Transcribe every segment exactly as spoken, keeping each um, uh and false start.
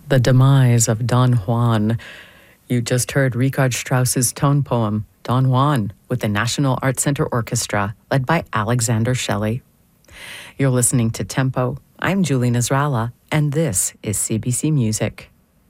The Demise of Don Juan. You just heard Richard Strauss's tone poem, Don Juan, with the National Arts Center Orchestra, led by Alexander Shelley. You're listening to Tempo. I'm Julie Nasrallah, and this is C B C Music.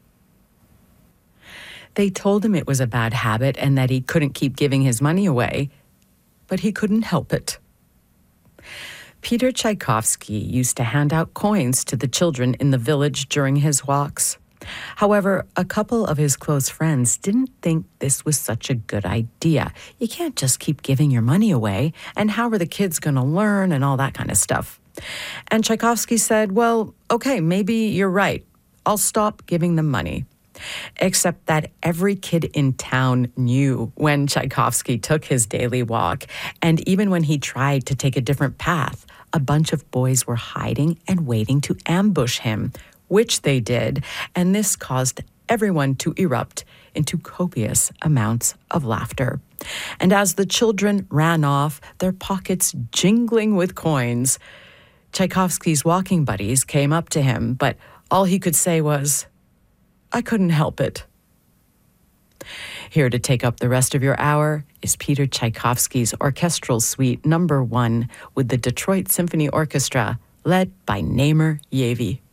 They told him it was a bad habit and that he couldn't keep giving his money away, but he couldn't help it. Peter Tchaikovsky used to hand out coins to the children in the village during his walks. However, a couple of his close friends didn't think this was such a good idea. You can't just keep giving your money away, and how are the kids going to learn and all that kind of stuff. And Tchaikovsky said, well, okay, maybe you're right. I'll stop giving them money. Except that every kid in town knew when Tchaikovsky took his daily walk, and even when he tried to take a different path, a bunch of boys were hiding and waiting to ambush him, which they did, and this caused everyone to erupt into copious amounts of laughter. And as the children ran off, their pockets jingling with coins, Tchaikovsky's walking buddies came up to him, but all he could say was, I couldn't help it. Here to take up the rest of your hour is Peter Tchaikovsky's Orchestral Suite Number One with the Detroit Symphony Orchestra, led by Namer Yaevy.